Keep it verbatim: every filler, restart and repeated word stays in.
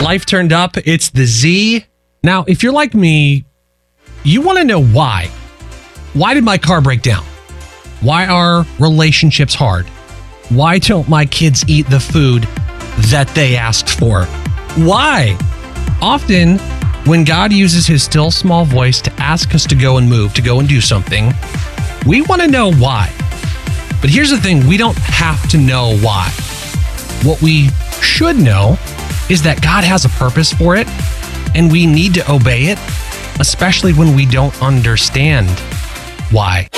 Life turned up. It's the Z. Now, if you're like me, you want to know why. Why did my car break down? Why are relationships hard? Why don't my kids eat the food that they asked for? Why? Often, when God uses his still small voice to ask us to go and move, to go and do something, we want to know why. But here's the thing, we don't have to know why. What we should know is that God has a purpose for it, and we need to obey it, especially when we don't understand why.